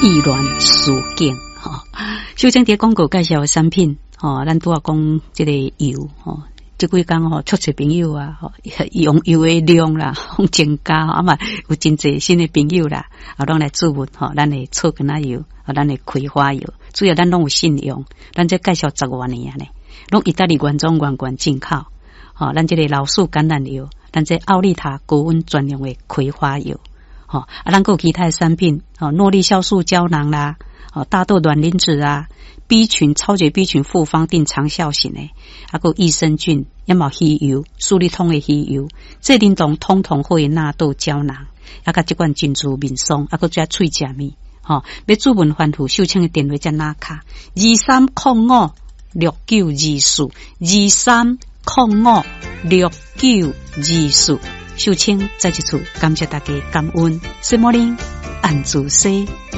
意乱思境哈。秀清伫广告介绍产品吼，咱拄啊讲这个油吼。这几天吼，出侪朋友啊，吼用油的量啦，增加啊嘛，有真侪新的朋友啦，啊，拢来注文吼，咱的草根仔油，啊，咱的葵花油，主要咱拢有信用，咱这介绍10多年啊呢，拢意大利原装原罐进口，吼，咱这个老树橄榄油，咱这奥利塔高温专用的葵花油，吼，啊，咱还有其他的产品，吼，诺丽酵素胶囊啦，哦，大豆卵磷脂啊。B 群超级 B 群复方定长效型的，还有益生菌，也冇鱼油、舒利通的鱼油，这灵动通通会纳豆胶囊，还甲这款珍珠面霜，还有加脆食面，吼，要注文欢呼秀清的电话加哪卡23056924，23056924，秀清再一次感谢大家感恩，什么呢？安住西。